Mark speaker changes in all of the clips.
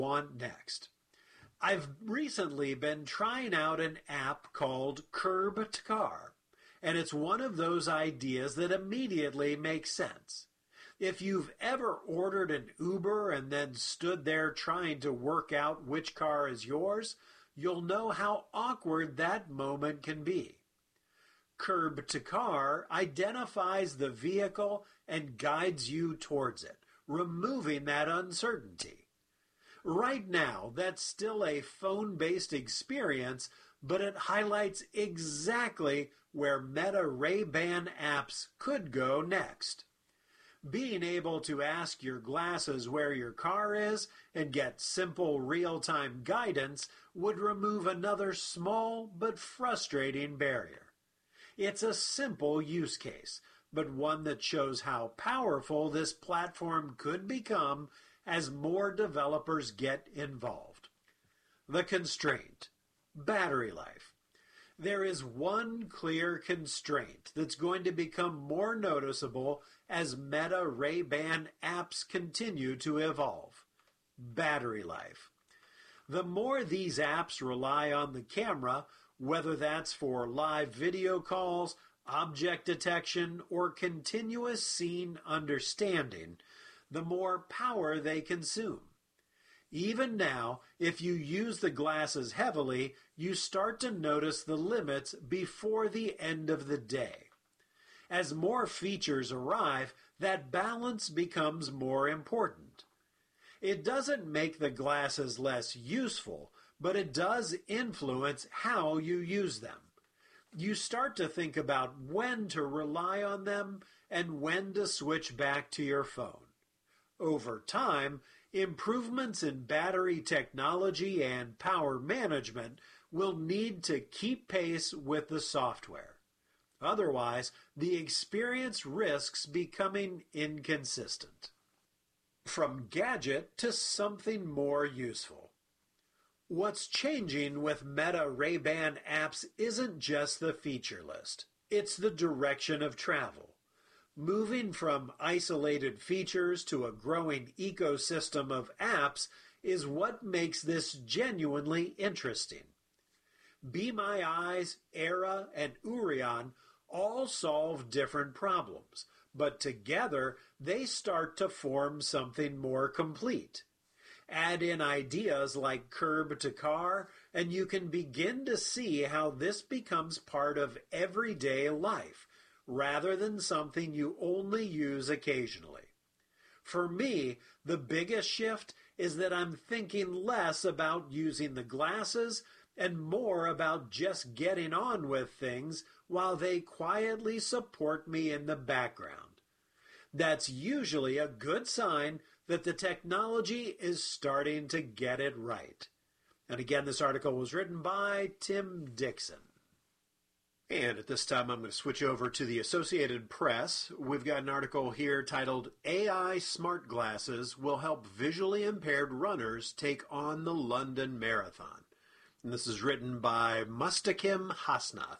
Speaker 1: want next. I've recently been trying out an app called Curb to Car, and it's one of those ideas that immediately makes sense. If you've ever ordered an Uber and then stood there trying to work out which car is yours, you'll know how awkward that moment can be. Curb to Car identifies the vehicle and guides you towards it, removing that uncertainty. Right now, that's still a phone-based experience, but it highlights exactly where Meta Ray-Ban apps could go next. Being able to ask your glasses where your car is and get simple real-time guidance would remove another small but frustrating barrier. It's a simple use case, but one that shows how powerful this platform could become as more developers get involved. The constraint: battery life. There is one clear constraint that's going to become more noticeable as Meta Ray-Ban apps continue to evolve: battery life. The more these apps rely on the camera, whether that's for live video calls, object detection, or continuous scene understanding, the more power they consume. Even now, if you use the glasses heavily, you start to notice the limits before the end of the day. As more features arrive, that balance becomes more important. It doesn't make the glasses less useful, but it does influence how you use them. You start to think about when to rely on them and when to switch back to your phone. Over time, improvements in battery technology and power management will need to keep pace with the software. Otherwise, the experience risks becoming inconsistent. From gadget to something more useful. What's changing with Meta Ray-Ban apps isn't just the feature list. It's the direction of travel. Moving from isolated features to a growing ecosystem of apps is what makes this genuinely interesting. Be My Eyes, Era, and Urion all solve different problems, but together they start to form something more complete. Add in ideas like Curb to Car, and you can begin to see how this becomes part of everyday life, rather than something you only use occasionally. For me, the biggest shift is that I'm thinking less about using the glasses and more about just getting on with things while they quietly support me in the background. That's usually a good sign that the technology is starting to get it right. And again, this article was written by Tim Dixon. And at this time, I'm going to switch over to the Associated Press. We've got an article here titled, AI Smart Glasses Will Help Visually Impaired Runners Take on the London Marathon. And this is written by Mustaqim Hasnath.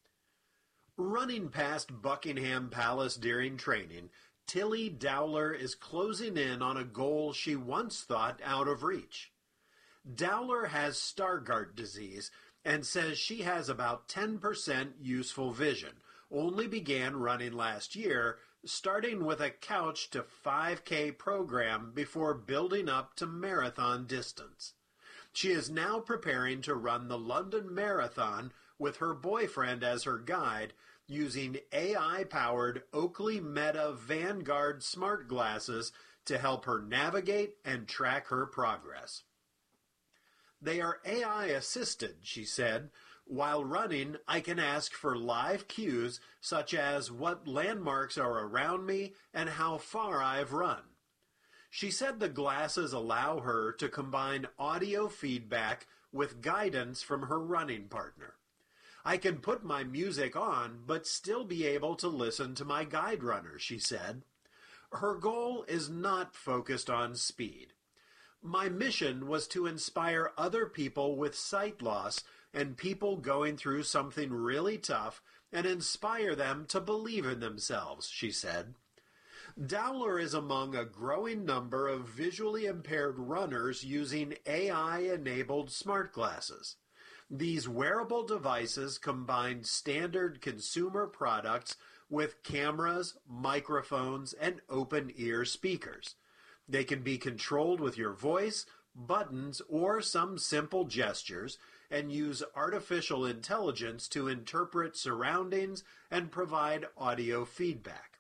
Speaker 1: Running past Buckingham Palace during training, Tilly Dowler is closing in on a goal she once thought out of reach. Dowler has Stargardt disease and says she has about 10% useful vision, only began running last year, starting with a couch to 5K program before building up to marathon distance. She is now preparing to run the London Marathon with her boyfriend as her guide, using AI-powered Oakley Meta Vanguard smart glasses to help her navigate and track her progress. They are AI-assisted, she said. While running, I can ask for live cues such as what landmarks are around me and how far I've run. She said the glasses allow her to combine audio feedback with guidance from her running partner. I can put my music on but still be able to listen to my guide runner, she said. Her goal is not focused on speed. My mission was to inspire other people with sight loss and people going through something really tough and inspire them to believe in themselves, she said. Dowler is among a growing number of visually impaired runners using AI-enabled smart glasses. These wearable devices combine standard consumer products with cameras, microphones, and open-ear speakers. They can be controlled with your voice, buttons, or some simple gestures, and use artificial intelligence to interpret surroundings and provide audio feedback.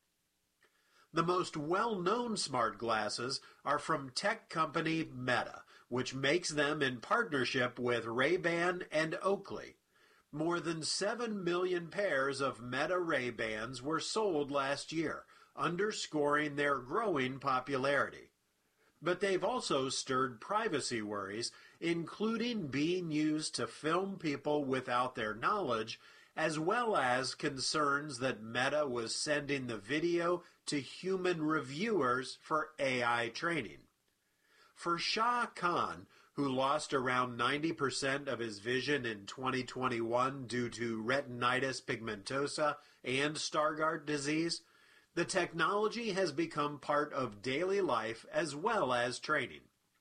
Speaker 1: The most well-known smart glasses are from tech company Meta, which makes them in partnership with Ray-Ban and Oakley. More than 7 million pairs of Meta Ray-Bans were sold last year, underscoring their growing popularity. But they've also stirred privacy worries, including being used to film people without their knowledge, as well as concerns that Meta was sending the video to human reviewers for AI training. For Shah Khan, who lost around 90% of his vision in 2021 due to retinitis pigmentosa and Stargardt disease, the technology has become part of daily life as well as training.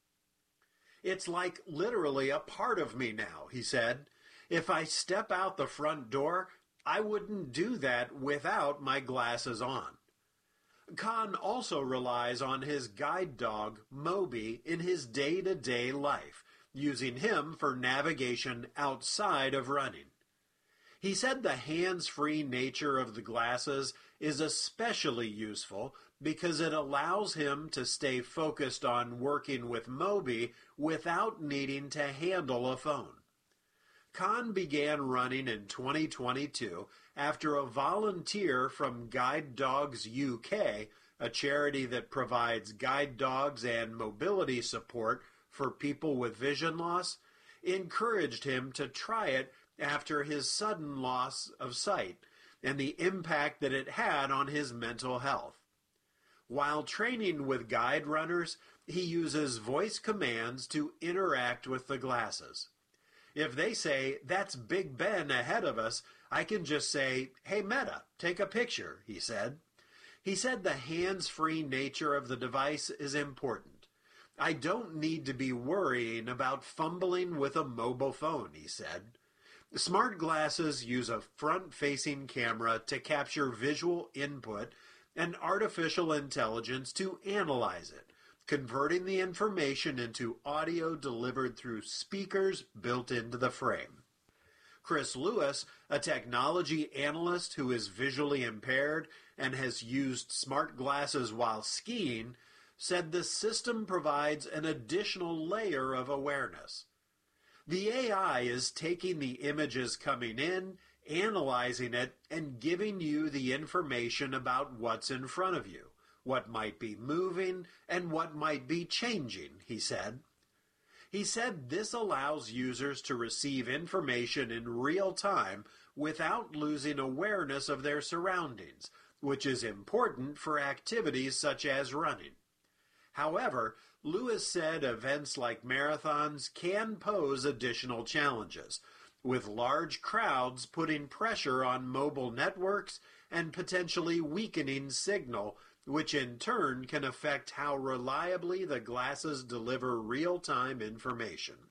Speaker 1: "It's like literally a part of me now," he said. "If I step out the front door, I wouldn't do that without my glasses on." Khan also relies on his guide dog, Moby, in his day-to-day life, using him for navigation outside of running. He said the hands-free nature of the glasses is especially useful because it allows him to stay focused on working with Moby without needing to handle a phone. Khan began running in 2022 after a volunteer from Guide Dogs UK, a charity that provides guide dogs and mobility support for people with vision loss, encouraged him to try it after his sudden loss of sight and the impact that it had on his mental health. While training with guide runners, he uses voice commands to interact with the glasses. If they say, "That's Big Ben ahead of us," I can just say, "Hey Meta, take a picture," he said. He said the hands-free nature of the device is important. "I don't need to be worrying about fumbling with a mobile phone," he said. Smart glasses use a front-facing camera to capture visual input and artificial intelligence to analyze it, converting the information into audio delivered through speakers built into the frame. Chris Lewis, a technology analyst who is visually impaired and has used smart glasses while skiing, said the system provides an additional layer of awareness. The AI is taking the images coming in, analyzing it, and giving you the information about what's in front of you, what might be moving, and what might be changing, he said. He said this allows users to receive information in real time without losing awareness of their surroundings, which is important for activities such as running. However, Lewis said events like marathons can pose additional challenges, with large crowds putting pressure on mobile networks and potentially weakening signal, which in turn can affect how reliably the glasses deliver real-time information.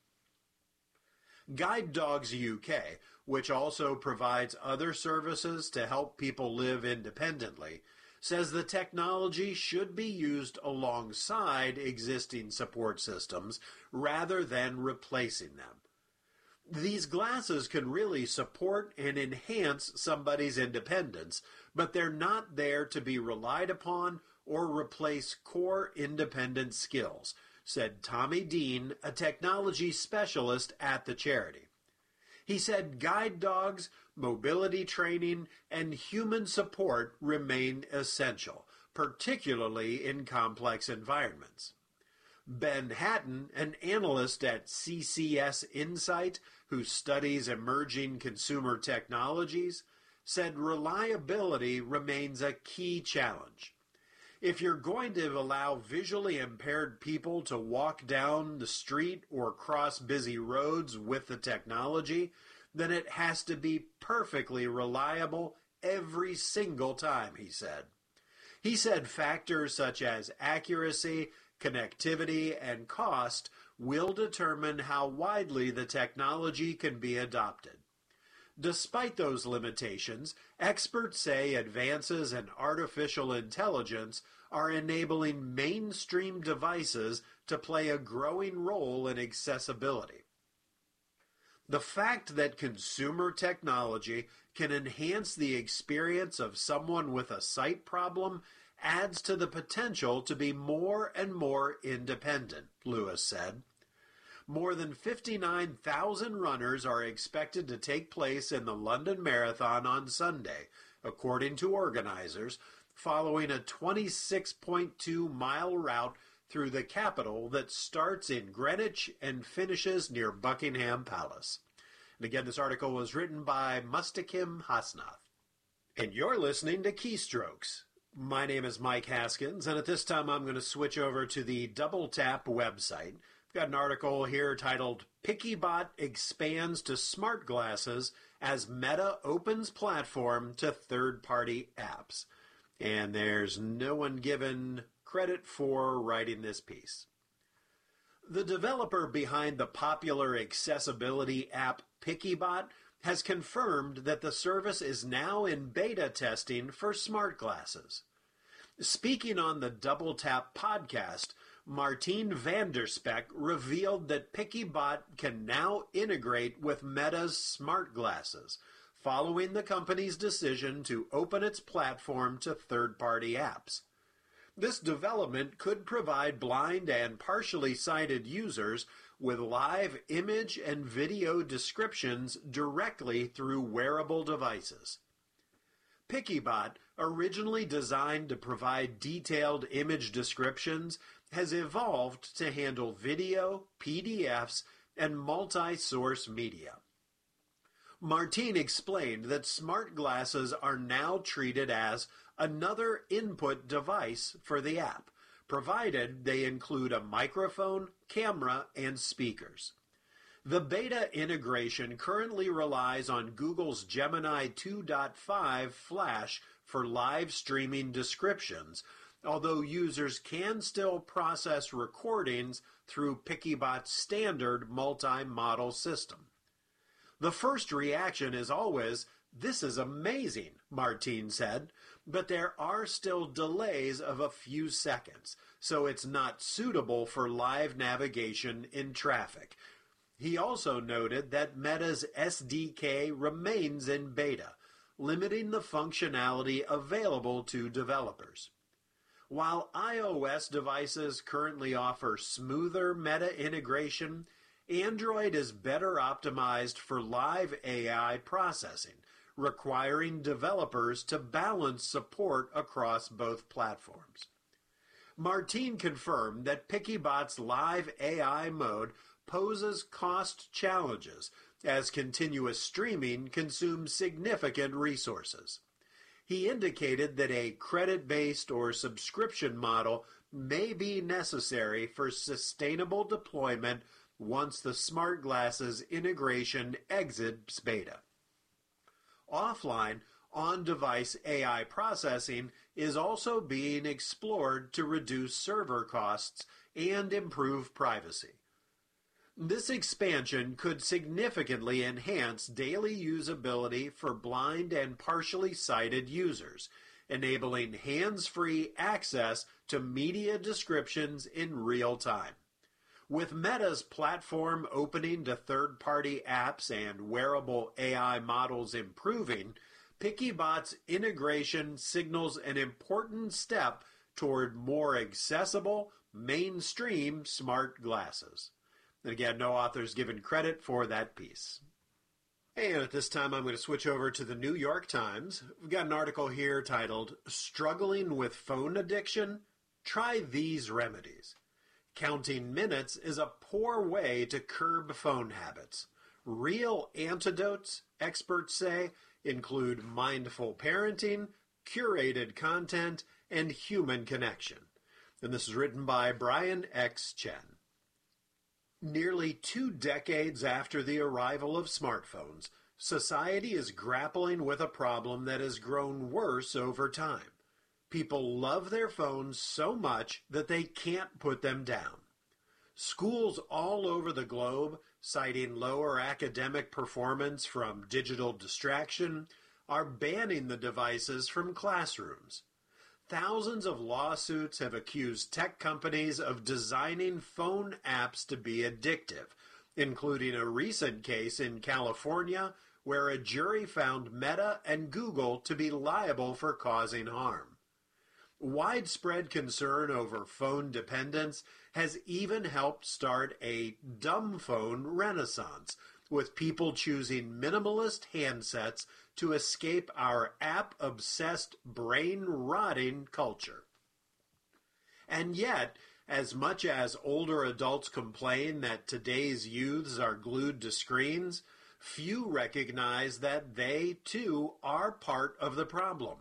Speaker 1: Guide Dogs UK, which also provides other services to help people live independently, says the technology should be used alongside existing support systems rather than replacing them. These glasses can really support and enhance somebody's independence, but they're not there to be relied upon or replace core independent skills, said Tommy Dean, a technology specialist at the charity. He said guide dogs, mobility training, and human support remain essential, particularly in complex environments. Ben Hatton, an analyst at CCS Insight who studies emerging consumer technologies, said reliability remains a key challenge. If you're going to allow visually impaired people to walk down the street or cross busy roads with the technology, then it has to be perfectly reliable every single time, he said. He said factors such as accuracy, connectivity, and cost will determine how widely the technology can be adopted. Despite those limitations, experts say advances in artificial intelligence are enabling mainstream devices to play a growing role in accessibility. The fact that consumer technology can enhance the experience of someone with a sight problem adds to the potential to be more and more independent, Lewis said. More than 59,000 runners are expected to take place in the London Marathon on Sunday, according to organizers, following a 26.2-mile route through the capital that starts in Greenwich and finishes near Buckingham Palace. And again, this article was written by Mustaqim Hasnath. And you're listening to Keystrokes. My name is Mike Haskins, and at this time I'm going to switch over to the Double Tap website. I've got an article here titled, PickyBot Expands to Smart Glasses as Meta Opens Platform to Third-Party Apps. And there's no one given credit for writing this piece. The developer behind the popular accessibility app PickyBot has confirmed that the service is now in beta testing for smart glasses. Speaking on the Double Tap podcast, Martijn van der Spek revealed that PickyBot can now integrate with Meta's smart glasses, following the company's decision to open its platform to third-party apps. This development could provide blind and partially sighted users with live image and video descriptions directly through wearable devices. PickyBot, originally designed to provide detailed image descriptions, has evolved to handle video, PDFs, and multi-source media. Martijn explained that smart glasses are now treated as another input device for the app, provided they include a microphone, camera, and speakers. The beta integration currently relies on Google's Gemini 2.5 Flash for live streaming descriptions, although users can still process recordings through PickyBot's standard multi-model system. The first reaction is always, "This is amazing," Martijn said, but there are still delays of a few seconds, so it's not suitable for live navigation in traffic. He also noted that Meta's SDK remains in beta, limiting the functionality available to developers. While iOS devices currently offer smoother Meta integration, Android is better optimized for live AI processing, requiring developers to balance support across both platforms. Martijn confirmed that PickyBot's live AI mode poses cost challenges, as continuous streaming consumes significant resources. He indicated that a credit-based or subscription model may be necessary for sustainable deployment once the smart glasses integration exits beta. Offline, on-device AI processing is also being explored to reduce server costs and improve privacy. This expansion could significantly enhance daily usability for blind and partially sighted users, enabling hands-free access to media descriptions in real time. With Meta's platform opening to third-party apps and wearable AI models improving, PickyBot's integration signals an important step toward more accessible, mainstream smart glasses. And again, no author's given credit for that piece. And at this time, I'm going to switch over to the New York Times. We've got an article here titled, "Struggling with Phone Addiction? Try These Remedies." Counting minutes is a poor way to curb phone habits. Real antidotes, experts say, include mindful parenting, curated content, and human connection. And this is written by Brian X. Chen. Nearly 2 decades after the arrival of smartphones, society is grappling with a problem that has grown worse over time: People love their phones so much that they can't put them down. Schools all over the globe, citing lower academic performance from digital distraction, are banning the devices from classrooms. Thousands of lawsuits have accused tech companies of designing phone apps to be addictive, including a recent case in California where a jury found Meta and Google to be liable for causing harm. Widespread concern over phone dependence has even helped start a dumb phone renaissance, with people choosing minimalist handsets to escape our app-obsessed, brain-rotting culture. And yet, as much as older adults complain that today's youths are glued to screens, few recognize that they, too, are part of the problem.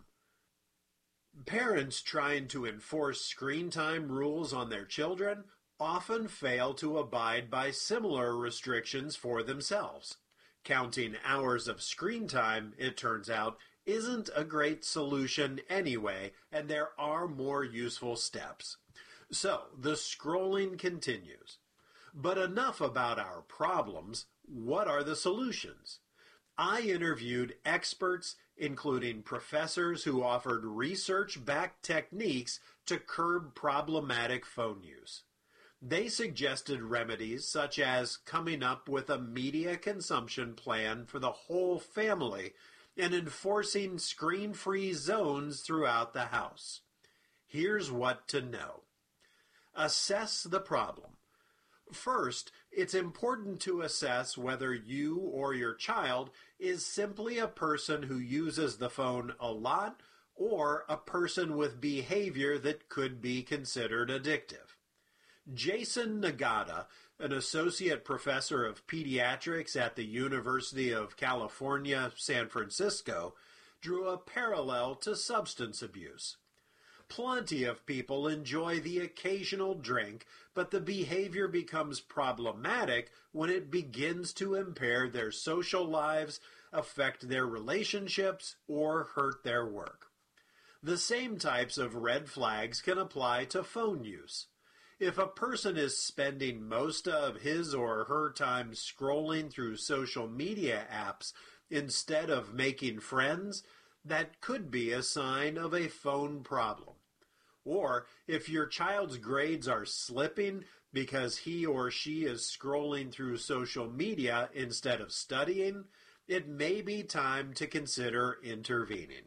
Speaker 1: Parents trying to enforce screen time rules on their children often fail to abide by similar restrictions for themselves. Counting hours of screen time, it turns out, isn't a great solution anyway, and there are more useful steps. So, the scrolling continues. But enough about our problems. What are the solutions? I interviewed experts, including professors who offered research-backed techniques to curb problematic phone use. They suggested remedies such as coming up with a media consumption plan for the whole family and enforcing screen-free zones throughout the house. Here's what to know. Assess the problem. First, it's important to assess whether you or your child is simply a person who uses the phone a lot or a person with behavior that could be considered addictive. Jason Nagata, an associate professor of pediatrics at the University of California, San Francisco, drew a parallel to substance abuse. Plenty of people enjoy the occasional drink, but the behavior becomes problematic when it begins to impair their social lives, affect their relationships, or hurt their work. The same types of red flags can apply to phone use. If a person is spending most of his or her time scrolling through social media apps instead of making friends, that could be a sign of a phone problem. Or if your child's grades are slipping because he or she is scrolling through social media instead of studying, it may be time to consider intervening.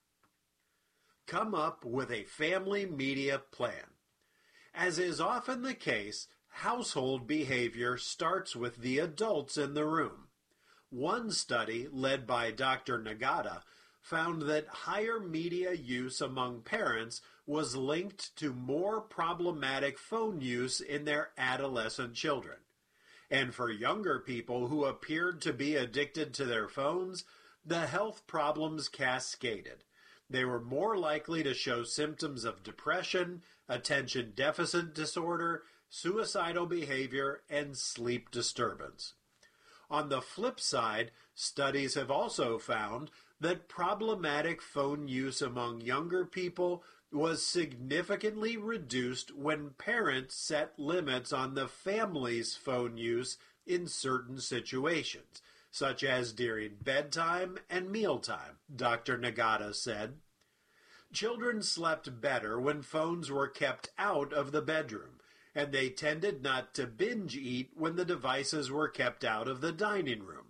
Speaker 1: Come up with a family media plan. As is often the case, household behavior starts with the adults in the room. One study, led by Dr. Nagata, found that higher media use among parents was linked to more problematic phone use in their adolescent children. And for younger people who appeared to be addicted to their phones, the health problems cascaded. They were more likely to show symptoms of depression, attention deficit disorder, suicidal behavior, and sleep disturbance. On the flip side, studies have also found that problematic phone use among younger people was significantly reduced when parents set limits on the family's phone use in certain situations, such as during bedtime and mealtime, Dr. Nagata said. Children slept better when phones were kept out of the bedroom, and they tended not to binge eat when the devices were kept out of the dining room.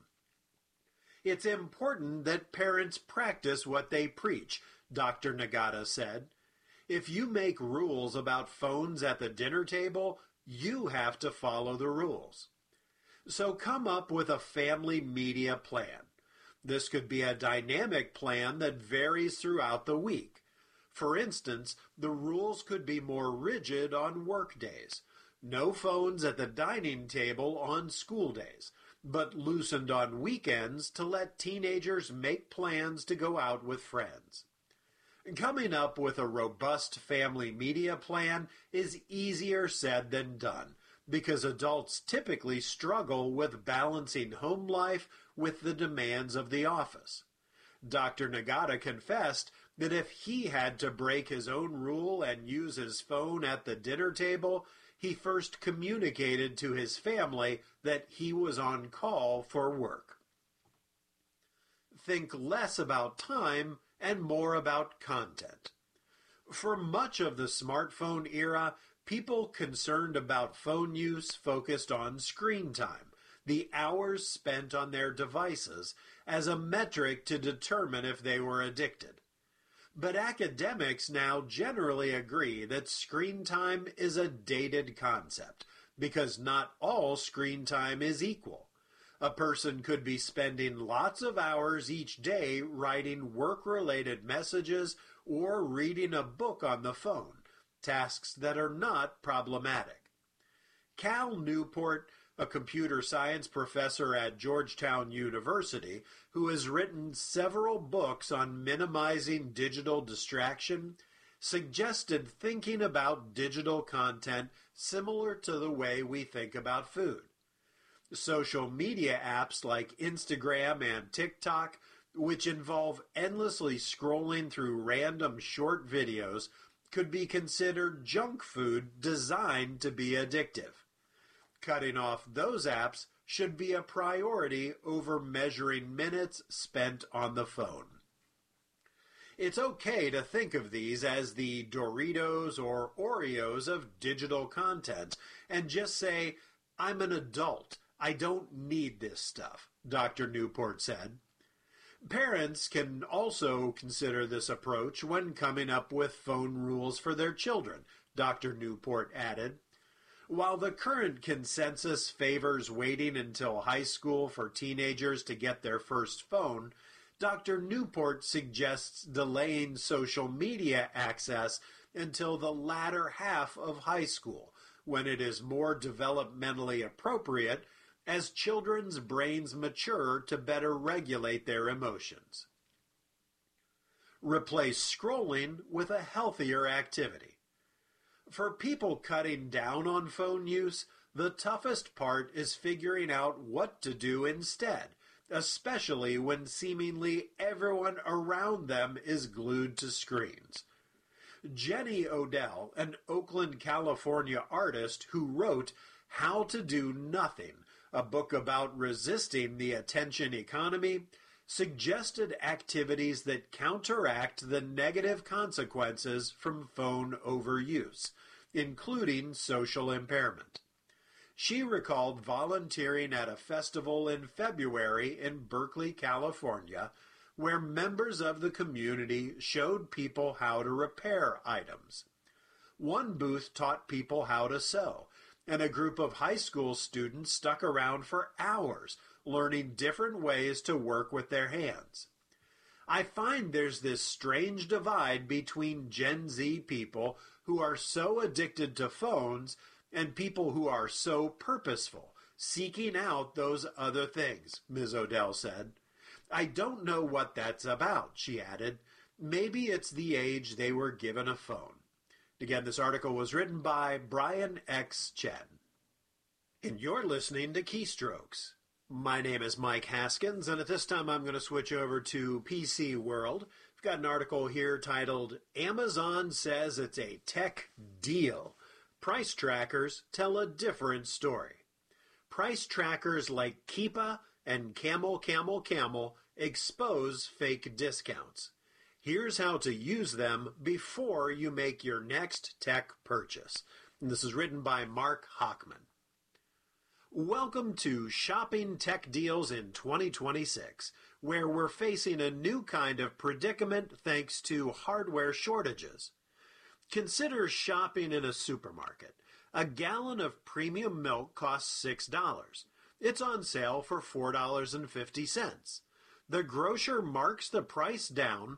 Speaker 1: It's important that parents practice what they preach, Dr. Nagata said. If you make rules about phones at the dinner table, you have to follow the rules. So come up with a family media plan. This could be a dynamic plan that varies throughout the week. For instance, the rules could be more rigid on work days. No phones at the dining table on school days, but loosened on weekends to let teenagers make plans to go out with friends. Coming up with a robust family media plan is easier said than done, because adults typically struggle with balancing home life with the demands of the office. Dr. Nagata confessed that if he had to break his own rule and use his phone at the dinner table, he first communicated to his family that he was on call for work. Think less about time and more about content. For much of the smartphone era, people concerned about phone use focused on screen time, the hours spent on their devices, as a metric to determine if they were addicted. But academics now generally agree that screen time is a dated concept, because not all screen time is equal. A person could be spending lots of hours each day writing work-related messages or reading a book on the phone, tasks that are not problematic. Cal Newport, a computer science professor at Georgetown University, who has written several books on minimizing digital distraction, suggested thinking about digital content similar to the way we think about food. Social media apps like Instagram and TikTok, which involve endlessly scrolling through random short videos, could be considered junk food designed to be addictive. Cutting off those apps should be a priority over measuring minutes spent on the phone. It's okay to think of these as the Doritos or Oreos of digital content and just say, "I'm an adult. I don't need this stuff," Dr. Newport said. Parents can also consider this approach when coming up with phone rules for their children, Dr. Newport added. While the current consensus favors waiting until high school for teenagers to get their first phone, Dr. Newport suggests delaying social media access until the latter half of high school, when it is more developmentally appropriate as children's brains mature to better regulate their emotions. Replace scrolling with a healthier activity. For people cutting down on phone use, the toughest part is figuring out what to do instead, especially when seemingly everyone around them is glued to screens. Jenny Odell, an Oakland, California artist who wrote How to Do Nothing, a book about resisting the attention economy, suggested activities that counteract the negative consequences from phone overuse, including social impairment. She recalled volunteering at a festival in February in Berkeley, California, where members of the community showed people how to repair items. One booth taught people how to sew, and a group of high school students stuck around for hours, learning different ways to work with their hands. I find there's this strange divide between Gen Z people who are so addicted to phones and people who are so purposeful, seeking out those other things, Ms. Odell said. I don't know what that's about, she added. Maybe it's the age they were given a phone. Again, this article was written by Brian X. Chen. And you're listening to Keystrokes. My name is Mike Haskins, and at this time I'm going to switch over to PC World. We've got an article here titled, Amazon Says It's a Tech Deal. Price trackers tell a different story. Price trackers like Keepa and Camel expose fake discounts. Here's how to use them before you make your next tech purchase. And this is written by Mark Hochman. Welcome to Shopping Tech Deals in 2026, where we're facing a new kind of predicament thanks to hardware shortages. Consider shopping in a supermarket. A gallon of premium milk costs $6. It's on sale for $4.50. The grocer marks the price down,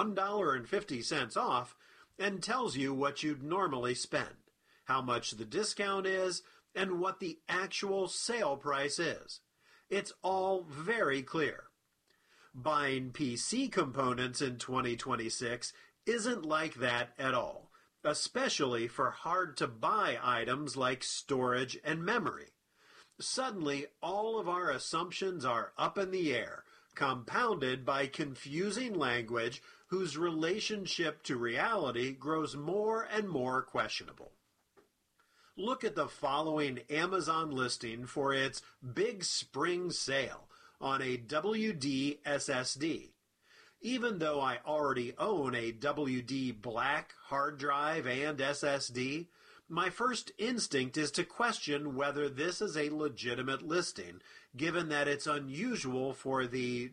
Speaker 1: $1.50 off, and tells you what you'd normally spend, how much the discount is, and what the actual sale price is. It's all very clear. Buying PC components in 2026 isn't like that at all, especially for hard-to-buy items like storage and memory. Suddenly, all of our assumptions are up in the air, compounded by confusing language whose relationship to reality grows more and more questionable. Look at the following Amazon listing for its Big Spring Sale on a WD SSD. Even though I already own a WD Black hard drive and SSD, my first instinct is to question whether this is a legitimate listing, given that it's unusual for the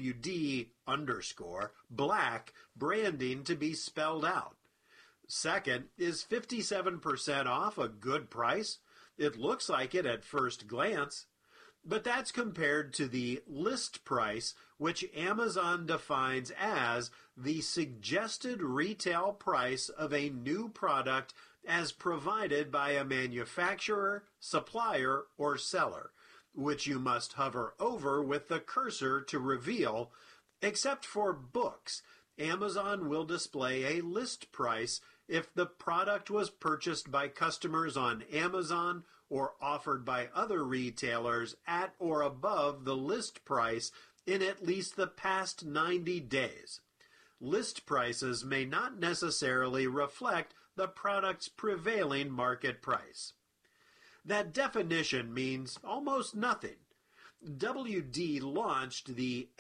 Speaker 1: WD_Black branding to be spelled out. Second, is 57% off a good price? It looks like it at first glance. But that's compared to the list price, which Amazon defines as the suggested retail price of a new product as provided by a manufacturer, supplier, or seller, which you must hover over with the cursor to reveal. Except for books, Amazon will display a list price if the product was purchased by customers on Amazon or offered by other retailers at or above the list price in at least the past 90 days. List prices may not necessarily reflect the product's prevailing market price. That definition means almost nothing. WD launched the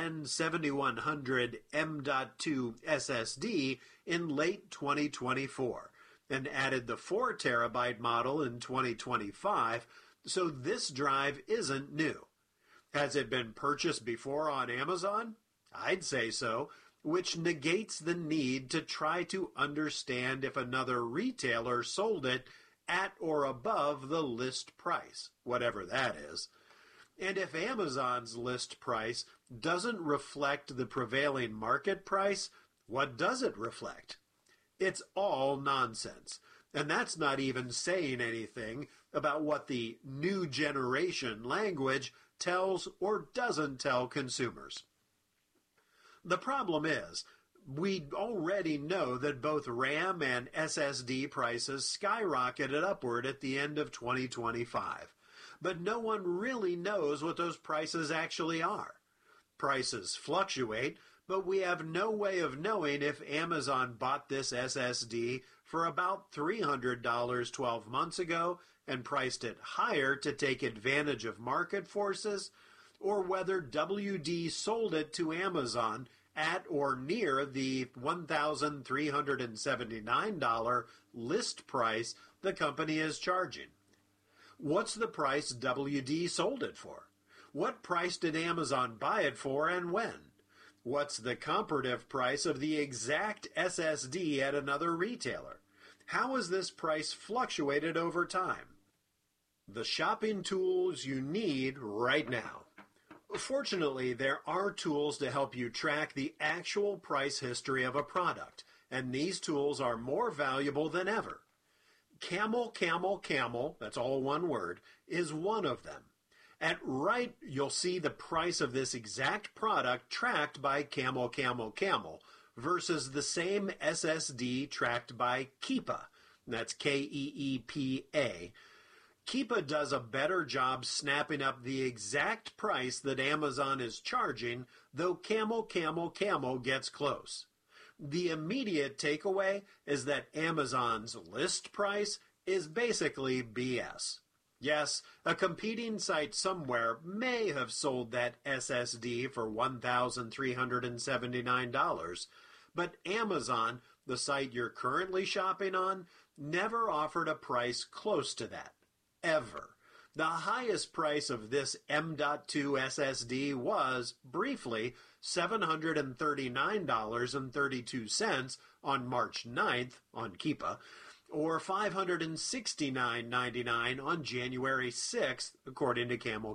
Speaker 1: SN7100 M.2 SSD in late 2024 and added the 4 terabyte model in 2025, so this drive isn't new. Has it been purchased before on Amazon? I'd say so, which negates the need to try to understand if another retailer sold it at or above the list price, whatever that is. And if Amazon's list price doesn't reflect the prevailing market price, what does it reflect? It's all nonsense. And that's not even saying anything about what the new generation language tells or doesn't tell consumers. The problem is, we already know that both RAM and SSD prices skyrocketed upward at the end of 2025. But no one really knows what those prices actually are. Prices fluctuate, but we have no way of knowing if Amazon bought this SSD for about $300 12 months ago and priced it higher to take advantage of market forces, or whether WD sold it to Amazon at or near the $1,379 list price the company is charging. What's the price WD sold it for? What price did Amazon buy it for and when? What's the comparative price of the exact SSD at another retailer? How has this price fluctuated over time? The shopping tools you need right now. Fortunately, there are tools to help you track the actual price history of a product, and these tools are more valuable than ever. Camel, that's all one word, is one of them. At right, you'll see the price of this exact product tracked by Camel, versus the same SSD tracked by Keepa. That's Keepa. Keepa does a better job snapping up the exact price that Amazon is charging, though Camel gets close. The immediate takeaway is that Amazon's list price is basically BS. Yes, a competing site somewhere may have sold that SSD for $1,379, but Amazon, the site you're currently shopping on, never offered a price close to that. Ever. The highest price of this M.2 SSD was, briefly, $739.32 on March 9th on Keepa, or $569.99 on January 6th, according to Camel.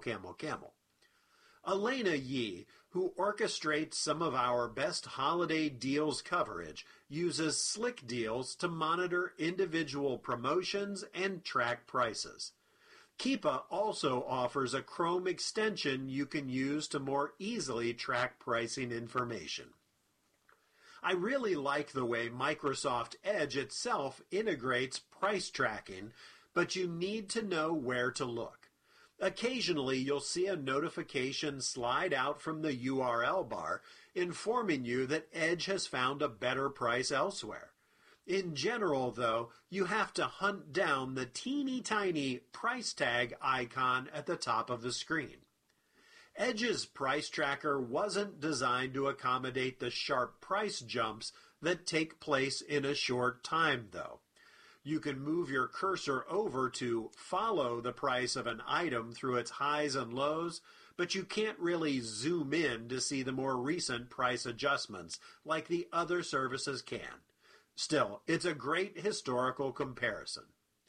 Speaker 1: Elena Yee, who orchestrates some of our best holiday deals coverage, uses Slick Deals to monitor individual promotions and track prices. Keepa also offers a Chrome extension you can use to more easily track pricing information. I really like the way Microsoft Edge itself integrates price tracking, but you need to know where to look. Occasionally, you'll see a notification slide out from the URL bar informing you that Edge has found a better price elsewhere. In general, though, you have to hunt down the teeny tiny price tag icon at the top of the screen. Edge's price tracker wasn't designed to accommodate the sharp price jumps that take place in a short time, though. You can move your cursor over to follow the price of an item through its highs and lows, but you can't really zoom in to see the more recent price adjustments like the other services can. Still, it's a great historical comparison.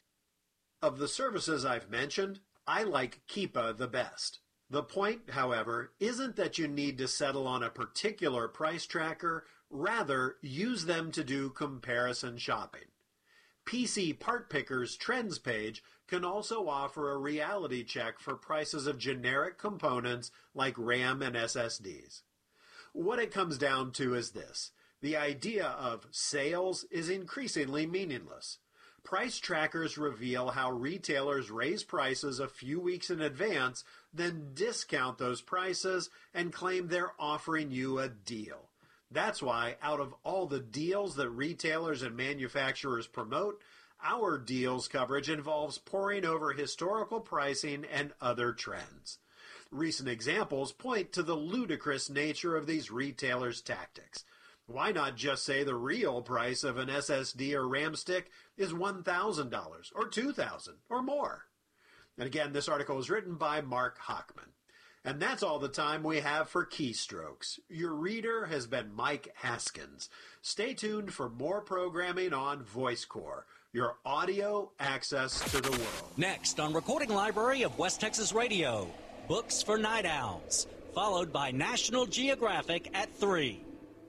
Speaker 1: Of the services I've mentioned, I like Keepa the best. The point, however, isn't that you need to settle on a particular price tracker, rather use them to do comparison shopping. PC Part Picker's Trends page can also offer a reality check for prices of generic components like RAM and SSDs. What it comes down to is this. The idea of sales is increasingly meaningless. Price trackers reveal how retailers raise prices a few weeks in advance, then discount those prices and claim they're offering you a deal. That's why, out of all the deals that retailers and manufacturers promote, our deals coverage involves poring over historical pricing and other trends. Recent examples point to the ludicrous nature of these retailers' tactics. Why not just say the real price of an SSD or RAM stick is $1,000 or $2,000 or more? And again, this article was written by Mark Hochman. And that's all the time we have for Keystrokes. Your reader has been Mike Haskins. Stay tuned for more programming on VoiceCore, your audio access to the world.
Speaker 2: Next on Recording Library of West Texas Radio, Books for Night Owls, followed by National Geographic at 3.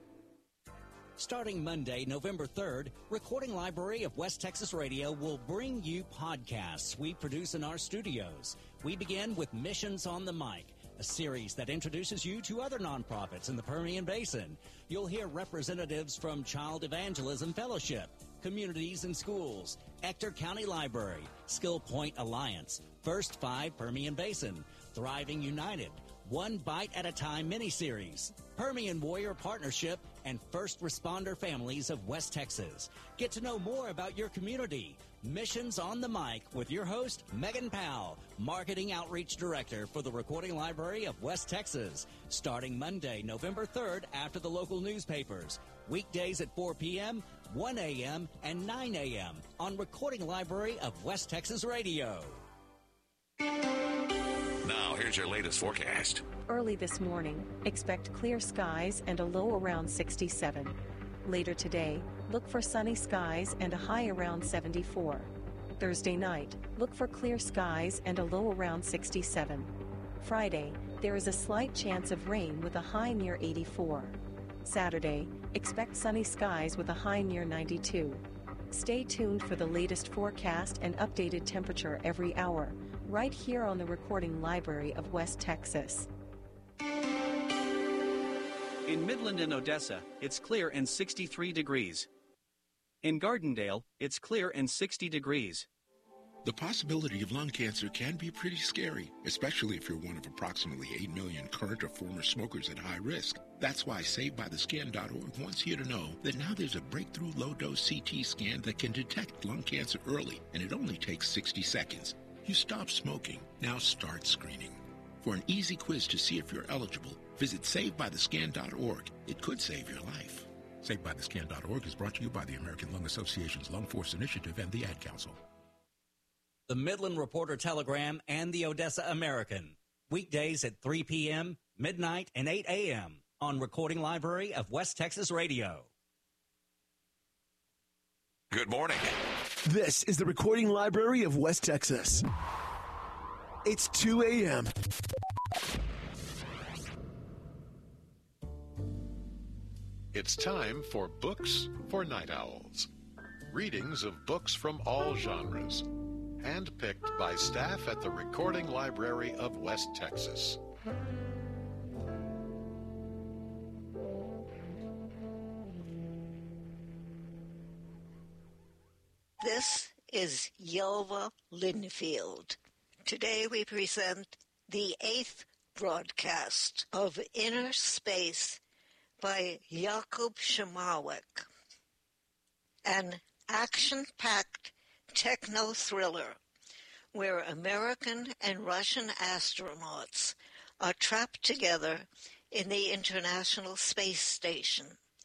Speaker 2: Starting Monday, November 3rd, Recording Library of West Texas Radio will bring you podcasts we produce in our studios. We begin with Missions on the Mic, a series that introduces you to other nonprofits in the Permian Basin. You'll hear representatives from Child Evangelism Fellowship, Communities and Schools, Ector County Library, Skill Point Alliance, First 5 Permian Basin, Thriving United, One Bite at a Time miniseries, Permian Warrior Partnership, and First Responder Families of West Texas. Get to know more about your community. Missions on the Mic with your host, Megan Powell, Marketing Outreach Director for the Recording Library of West Texas. Starting Monday, November 3rd after the local newspapers. Weekdays at 4 p.m., 1 a.m., and 9 a.m. on Recording Library of West Texas Radio.
Speaker 3: Now, here's your latest forecast.
Speaker 4: Early this morning, expect clear skies and a low around 67. Later today, look for sunny skies and a high around 74. Thursday night, look for clear skies and a low around 67. Friday, there is a slight chance of rain with a high near 84. Saturday, expect sunny skies with a high near 92. Stay tuned for the latest forecast and updated temperature every hour, right here on the Recording Library of West Texas.
Speaker 5: In Midland and Odessa, it's clear and 63 degrees. In Gardendale, it's clear and 60 degrees.
Speaker 6: The possibility of lung cancer can be pretty scary, especially if you're one of approximately 8 million current or former smokers at high risk. That's why SaveByTheScan.org wants you to know that now there's a breakthrough low-dose CT scan that can detect lung cancer early, and it only takes 60 seconds. You stop smoking, now start screening. For an easy quiz to see if you're eligible, visit SaveByTheScan.org. It could save your life. SaveByTheScan.org is brought to you by the American Lung Association's Lung Force Initiative and the Ad Council.
Speaker 2: The Midland Reporter Telegram and the Odessa American. Weekdays at 3 p.m., midnight, and 8 a.m. on Recording Library of West Texas Radio.
Speaker 3: Good morning.
Speaker 7: This is the Recording Library of West Texas. It's 2 a.m.
Speaker 8: It's time for Books for Night Owls. Readings of books from all genres. Handpicked by staff at the Recording Library of West Texas.
Speaker 9: This is Yelva Linfield Today we present the 8th broadcast of Inner Space by Yakub Shimawek, an action-packed techno-thriller where American and Russian astronauts are trapped together in the International Space Station.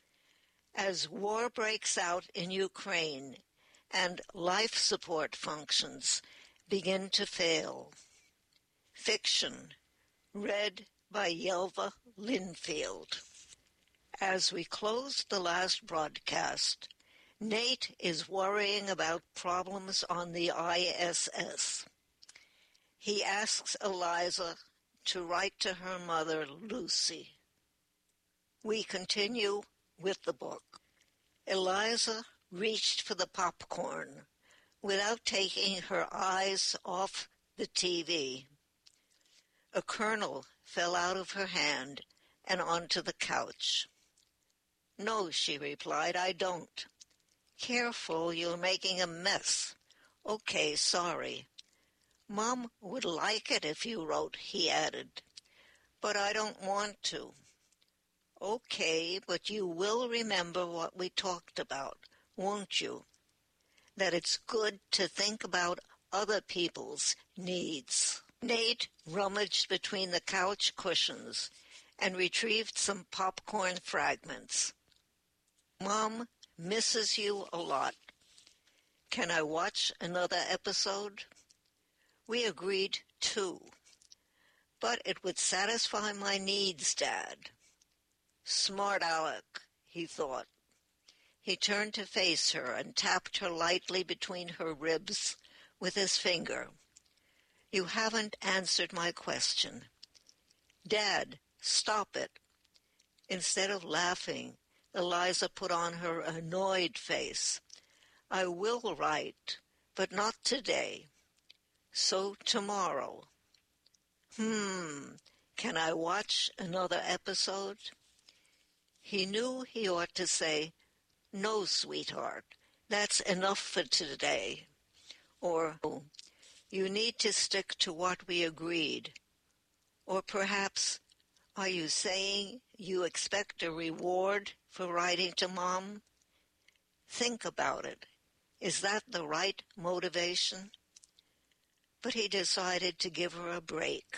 Speaker 9: As war breaks out in Ukraine and life support functions begin to fail. Fiction, read by Yelva Linfield. As we close the last broadcast, Nate is worrying about problems on the ISS. He asks Eliza to write to her mother, Lucy. We continue with the book. Eliza reached for the popcorn without taking her eyes off the TV. A kernel fell out of her hand and onto the couch. "No," she replied, "I don't." "Careful, you're making a mess." "Okay, sorry." "Mom would like it if you wrote," he added. "But I don't want to." "Okay, but you will remember what we talked about, won't you? That it's good to think about other people's needs." Nate rummaged between the couch cushions and retrieved some popcorn fragments. "Mom misses you a lot. Can I watch another episode?" "We agreed 2. But it would satisfy my needs, Dad." Smart aleck, he thought. He turned to face her and tapped her lightly between her ribs with his finger. "You haven't answered my question." "Dad, stop it." Instead of laughing, Eliza put on her annoyed face. "I will write, but not today. So tomorrow." Can I watch another episode?" He knew he ought to say, "No, sweetheart, that's enough for today." Or, "You need to stick to what we agreed." Or perhaps, "Are you saying you expect a reward for writing to Mom?" Think about it. Is that the right motivation? But he decided to give her a break.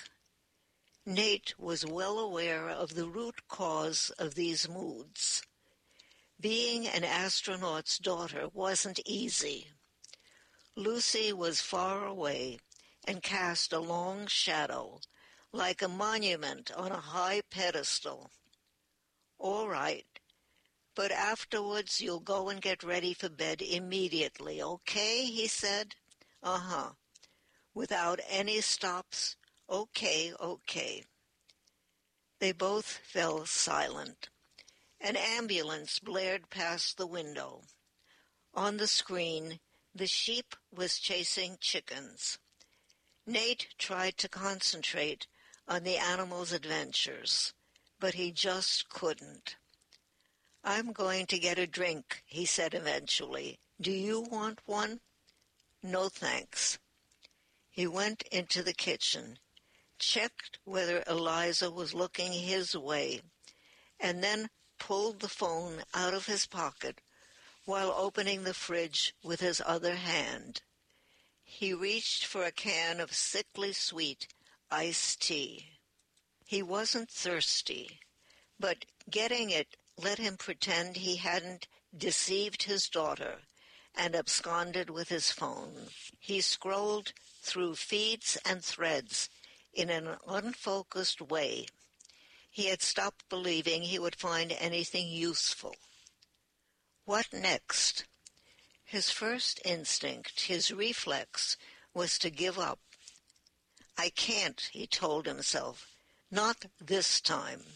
Speaker 9: Nate was well aware of the root cause of these moods. Being an astronaut's daughter wasn't easy. Lucy was far away and cast a long shadow, like a monument on a high pedestal. "All right, but afterwards you'll go and get ready for bed immediately, okay?" he said. "Uh-huh. Without any stops. Okay. They both fell silent. An ambulance blared past the window. On the screen, the sheep was chasing chickens. Nate tried to concentrate on the animal's adventures, but he just couldn't. "I'm going to get a drink," he said eventually. "Do you want one?" "No, thanks." He went into the kitchen, checked whether Eliza was looking his way, and then pulled the phone out of his pocket while opening the fridge with his other hand. He reached for a can of sickly sweet iced tea. He wasn't thirsty, but getting it let him pretend he hadn't deceived his daughter and absconded with his phone. He scrolled through feeds and threads in an unfocused way. He had stopped believing he would find anything useful. What next? His first instinct, his reflex, was to give up. "I can't," he told himself. "Not this time."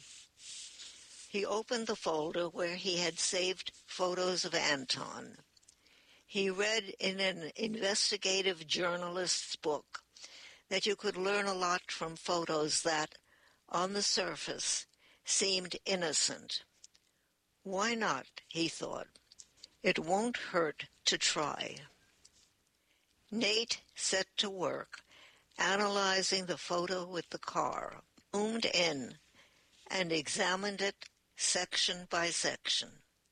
Speaker 9: He opened the folder where he had saved photos of Anton. He read in an investigative journalist's book that you could learn a lot from photos that, on the surface, seemed innocent. Why not, he thought. It won't hurt to try. Nate set to work analyzing the photo with the car, zoomed in, and examined it section by section.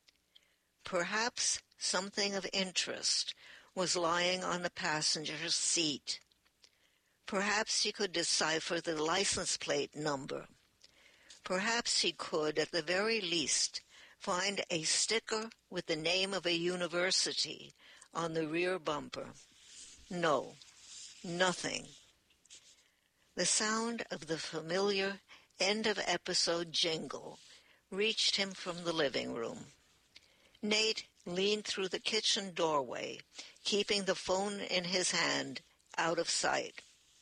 Speaker 9: Perhaps something of interest was lying on the passenger's seat. Perhaps he could decipher the license plate number. Perhaps he could, at the very least, find a sticker with the name of a university on the rear bumper. No, nothing. The sound of the familiar end-of-episode jingle reached him from the living room. Nate leaned through the kitchen doorway, keeping the phone in his hand, out of sight.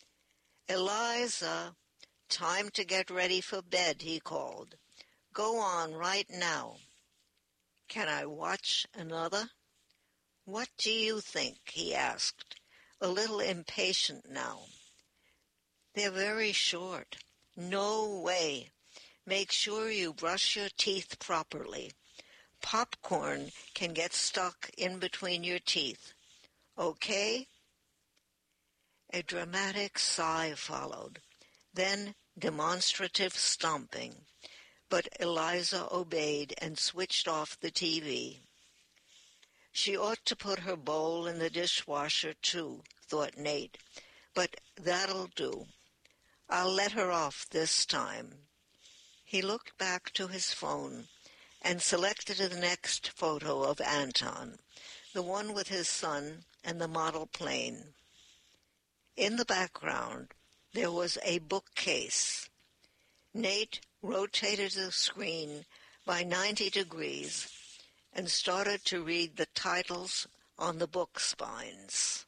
Speaker 9: "Eliza, time to get ready for bed," he called. "Go on right now." "Can I watch another?" "What do you think?" he asked, a little impatient now. "They're very short." "No way. Make sure you brush your teeth properly. Popcorn can get stuck in between your teeth. Okay?" A dramatic sigh followed, then demonstrative stomping, but Eliza obeyed and switched off the TV. She ought to put her bowl in the dishwasher, too, thought Nate, but that'll do. I'll let her off this time. He looked back to his phone and selected the next photo of Anton, the one with his son and the model plane. In the background, there was a bookcase. Nate rotated the screen by 90 degrees and started to read the titles on the book spines.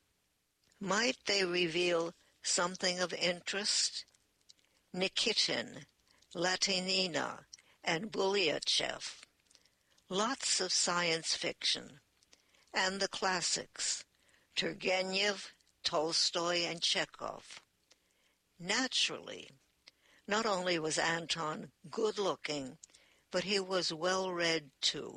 Speaker 9: Might they reveal something of interest? Nikitin, Latinina, and Bulyachev. Lots of science fiction. And the classics, Turgenev, Tolstoy, and Chekhov. Naturally, not only was Anton good-looking, but he was well-read, too.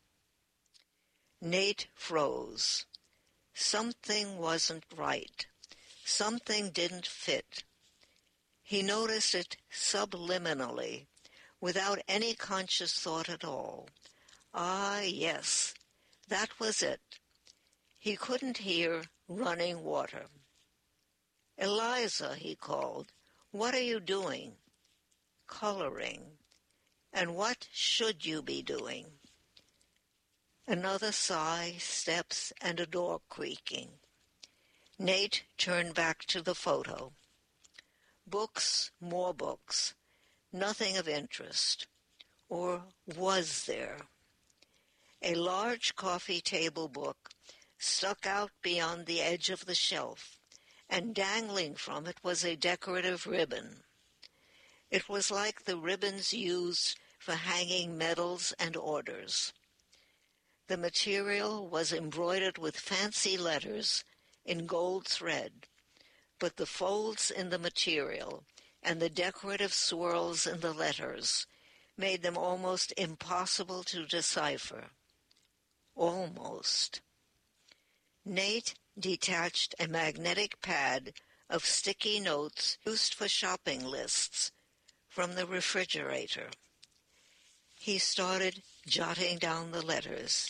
Speaker 9: Nate froze. Something wasn't right. Something didn't fit. He noticed it subliminally, without any conscious thought at all. Ah, yes, that was it. He couldn't hear running water. "Eliza," he called, "what are you doing?" "Coloring." "And what should you be doing?" Another sigh, steps, and a door creaking. Nate turned back to the photo. Books, more books. Nothing of interest. Or was there? A large coffee table book stuck out beyond the edge of the shelf, and dangling from it was a decorative ribbon. It was like the ribbons used for hanging medals and orders. The material was embroidered with fancy letters in gold thread, but the folds in the material and the decorative swirls in the letters made them almost impossible to decipher. Almost. Nate detached a magnetic pad of sticky notes used for shopping lists from the refrigerator. He started jotting down the letters.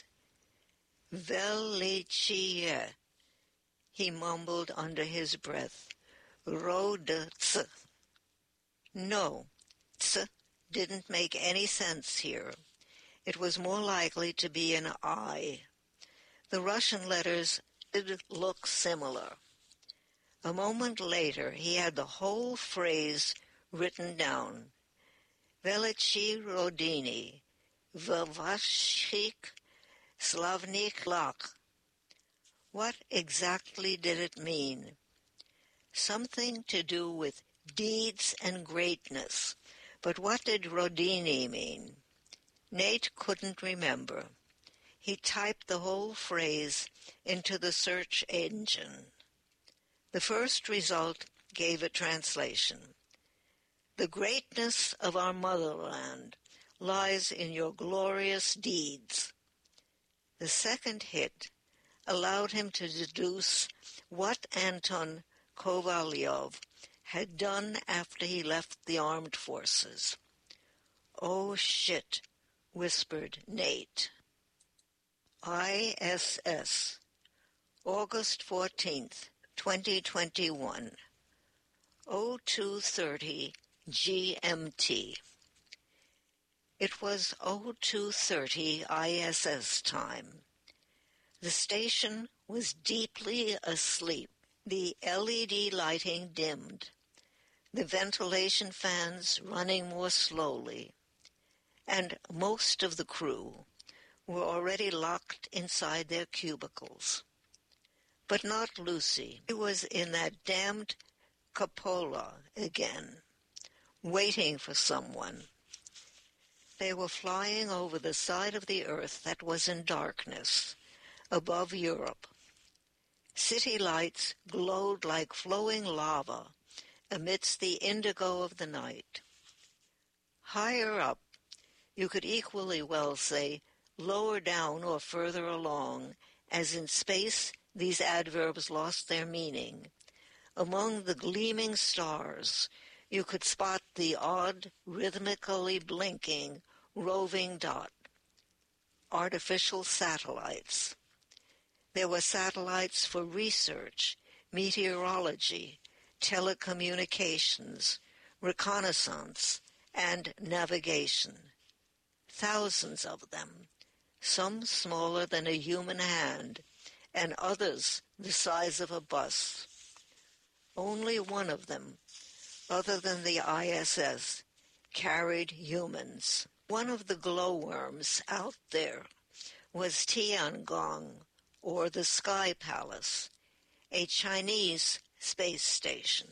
Speaker 9: "Velichie," he mumbled under his breath. "Rodc." No, "ts" didn't make any sense here. It was more likely to be an I. The Russian letters did look similar. A moment later, he had the whole phrase written down. "Velichie Rodini, Vavashik Slavnik Lak." What exactly did it mean? Something to do with deeds and greatness. But what did Rodini mean? Nate couldn't remember. He typed the whole phrase into the search engine. The first result gave a translation. "The greatness of our motherland lies in your glorious deeds." The second hit allowed him to deduce what Anton Kovalyov had done after he left the armed forces. "Oh, shit," whispered Nate. ISS, August 14th, 2021, 0230 GMT. It was 0230 ISS time. The station was deeply asleep. The LED lighting dimmed, the ventilation fans running more slowly, and most of the crew were already locked inside their cubicles. But not Lucy. She was in that damned cupola again, waiting for someone. They were flying over the side of the earth that was in darkness, above Europe. City lights glowed like flowing lava amidst the indigo of the night. Higher up, you could equally well say lower down or further along, as in space these adverbs lost their meaning. Among the gleaming stars, you could spot the odd, rhythmically blinking, roving dot. Artificial satellites. There were satellites for research, meteorology, telecommunications, reconnaissance, and navigation. Thousands of them, some smaller than a human hand, and others the size of a bus. Only one of them, other than the ISS, carried humans. One of the glowworms out there was Tiangong, or the Sky Palace, a Chinese space station.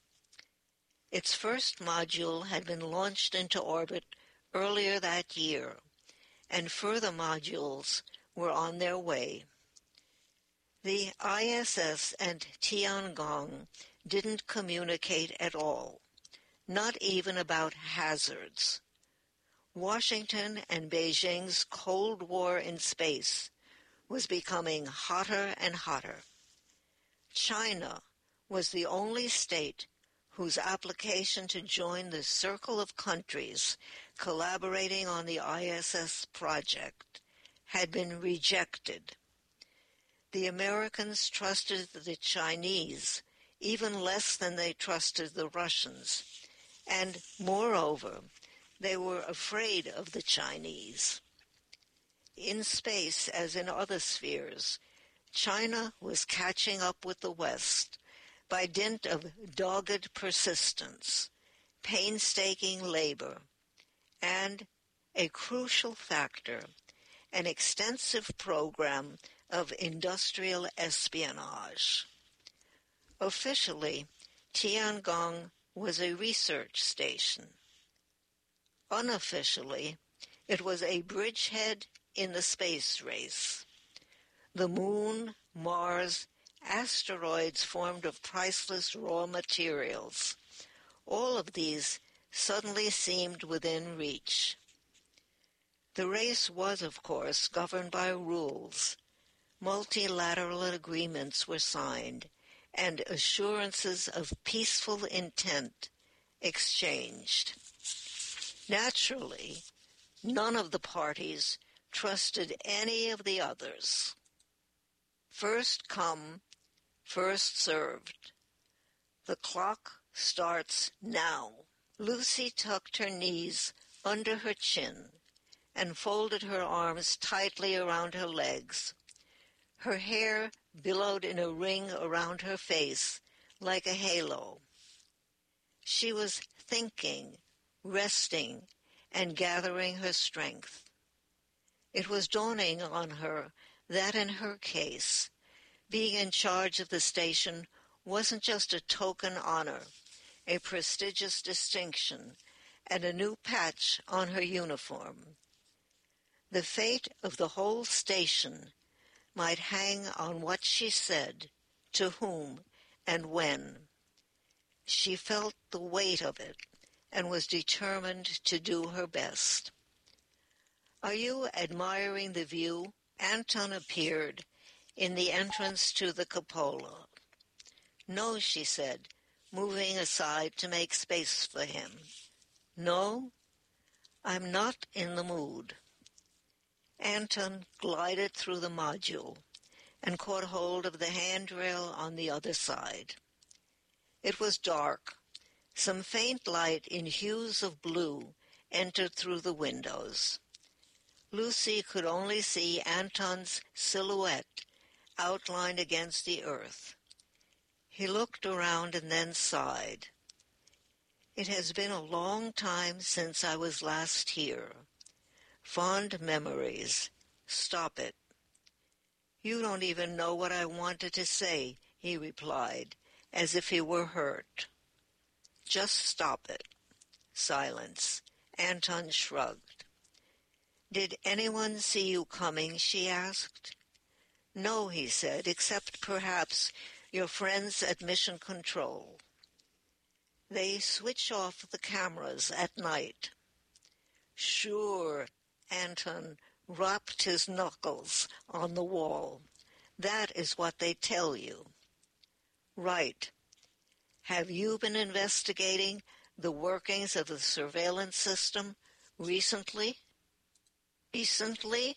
Speaker 9: Its first module had been launched into orbit earlier that year, and further modules were on their way. The ISS and Tiangong didn't communicate at all, not even about hazards. Washington and Beijing's Cold War in space was becoming hotter and hotter. China was the only state whose application to join the circle of countries collaborating on the ISS project had been rejected. The Americans trusted the Chinese even less than they trusted the Russians, and, moreover, they were afraid of the Chinese. In space, as in other spheres, China was catching up with the West by dint of dogged persistence, painstaking labor, and, a crucial factor, an extensive program of industrial espionage. Officially, Tiangong was a research station. Unofficially, it was a bridgehead in the space race. The Moon, Mars, asteroids formed of priceless raw materials. All of these suddenly seemed within reach. The race was, of course, governed by rules. Multilateral agreements were signed, and assurances of peaceful intent exchanged. Naturally, none of the parties trusted any of the others. First come, first served. The clock starts now. Lucy tucked her knees under her chin and folded her arms tightly around her legs. Her hair billowed in a ring around her face like a halo. She was thinking, resting, and gathering her strength. It was dawning on her that in her case, being in charge of the station wasn't just a token honor, a prestigious distinction, and a new patch on her uniform. The fate of the whole station might hang on what she said, to whom, and when. She felt the weight of it and was determined to do her best. "Are you admiring the view?" Anton appeared in the entrance to the cupola. "No," she said, moving aside to make space for him. "No, I'm not in the mood." Anton glided through the module and caught hold of the handrail on the other side. It was dark. Some faint light in hues of blue entered through the windows. Lucy could only see Anton's silhouette outlined against the earth. He looked around and then sighed. "It has been a long time since I was last here. Fond memories. Stop it." "You don't even know what I wanted to say," he replied, as if he were hurt. "Just stop it." Silence. Anton shrugged. "Did anyone see you coming?" she asked. "No," he said, "except perhaps your friends at Mission Control. They switch off the cameras at night." "Sure." Anton rapped his knuckles on the wall. "That is what they tell you." "Right. Have you been investigating the workings of the surveillance system recently?" "Recently?"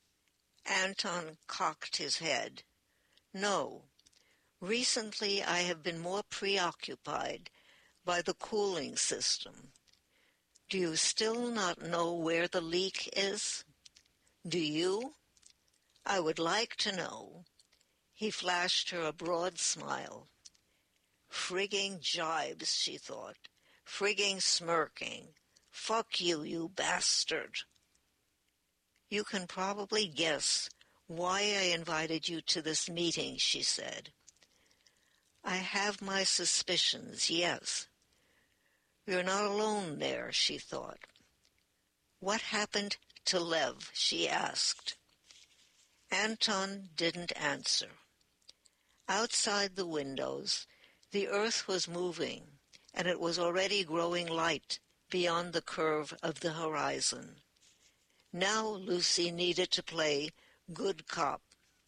Speaker 9: Anton cocked his head. "No. Recently I have been more preoccupied by the cooling system. Do you still not know where the leak is? Do you? I would like to know." He flashed her a broad smile. Frigging jibes, she thought. Frigging smirking. Fuck you, you bastard. "You can probably guess why I invited you to this meeting," she said. "I have my suspicions, yes." "You're not alone there," she thought. "What happened to Lev?" she asked. Anton didn't answer. Outside the windows, the earth was moving, and it was already growing light beyond the curve of the horizon. Now Lucy needed to play good cop.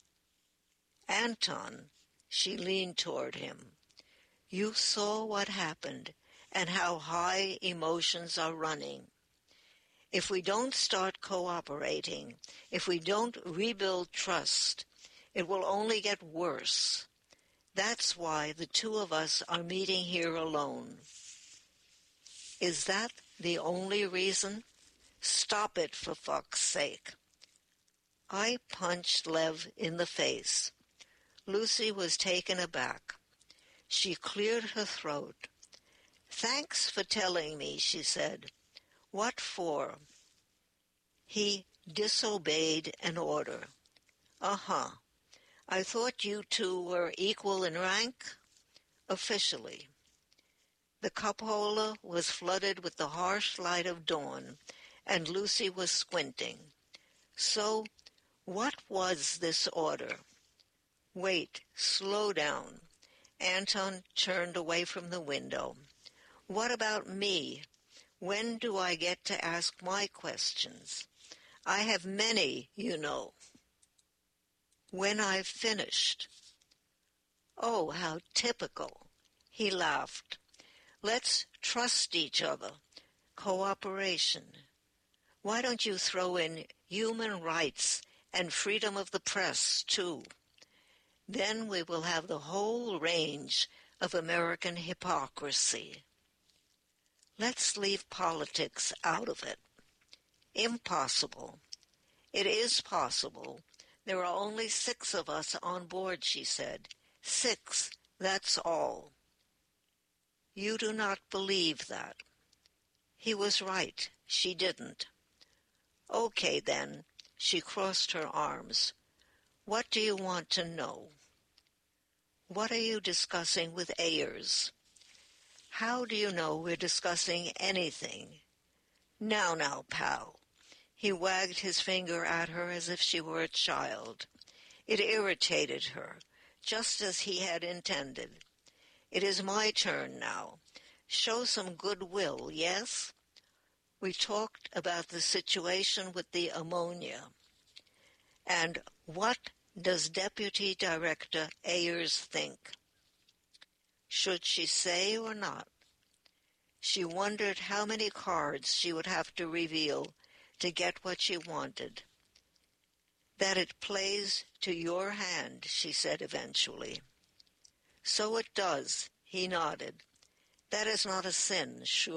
Speaker 9: "Anton," she leaned toward him, "you saw what happened and how high emotions are running. If we don't start cooperating, if we don't rebuild trust, it will only get worse. That's why the two of us are meeting here alone." "Is that the only reason? Stop it, for fuck's sake." I punched Lev in the face. Lucy was taken aback. She cleared her throat. "Thanks for telling me," she said. "What for?" He disobeyed an order. "Uh-huh. I thought you two were equal in rank?" "Officially." The cupola was flooded with the harsh light of dawn, and Lucy was squinting. "So, what was this order?" "Wait, slow down." Anton turned away from the window. "What about me? When do I get to ask my questions? I have many, you know." "When I've finished." "Oh, how typical." He laughed. "Let's trust each other. Cooperation. Why don't you throw in human rights and freedom of the press, too? Then we will have the whole range of American hypocrisy." "Let's leave politics out of it." "Impossible." "It is possible. There are only 6 of us on board," she said. 6, that's all." "You do not believe that." He was right. She didn't. "Okay, then." She crossed her arms. "What do you want to know?" "What are you discussing with Ayers?" "How do you know we're discussing anything?" Now, pal." He wagged his finger at her as if she were a child. It irritated her, just as he had intended. "It is my turn now. Show some goodwill, yes?" We talked about the situation with the ammonia. "And what does Deputy Director Ayers think?" Should she say or not? She wondered how many cards she would have to reveal to get what she wanted. That it plays to your hand, she said eventually. So it does, he nodded. That is not a sin, sure.